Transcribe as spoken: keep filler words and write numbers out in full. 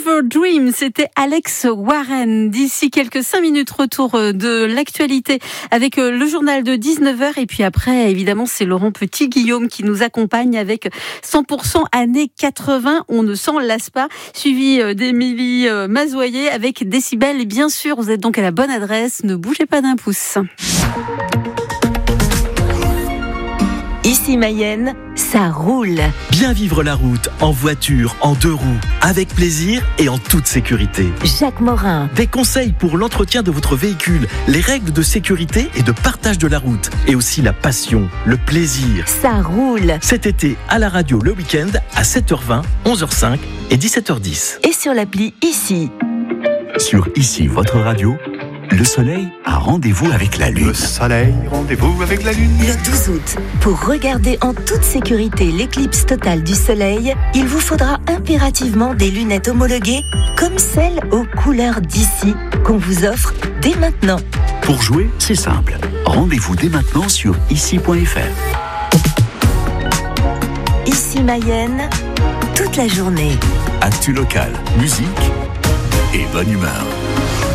Fever Dream, c'était Alex Warren. D'ici quelques cinq minutes, retour de l'actualité avec le journal de dix-neuf heures. Et puis après, évidemment, c'est Laurent Petit-Guillaume qui nous accompagne avec cent pour cent années quatre-vingts. On ne s'en lasse pas. Suivi d'Émilie Mazoyer avec Décibel. Et bien sûr, vous êtes donc à la bonne adresse. Ne bougez pas d'un pouce. Ici Mayenne, ça roule. Bien vivre la route, en voiture, en deux roues, avec plaisir et en toute sécurité. Jacques Morin. Des conseils pour l'entretien de votre véhicule, les règles de sécurité et de partage de la route. Et aussi la passion, le plaisir. Ça roule. Cet été, à la radio, le week-end, à sept heures vingt, onze heures cinq et dix-sept heures dix. Et sur l'appli Ici. Sur Ici, votre radio, le soleil a rendez-vous avec la lune. Le soleil, rendez-vous avec la lune. Le douze août, pour regarder en toute sécurité l'éclipse totale du soleil, il vous faudra impérativement des lunettes homologuées comme celles aux couleurs d'Ici qu'on vous offre dès maintenant. Pour jouer, c'est simple. Rendez-vous dès maintenant sur ici point f r. Ici Mayenne, toute la journée. Actu local, musique et bonne humeur.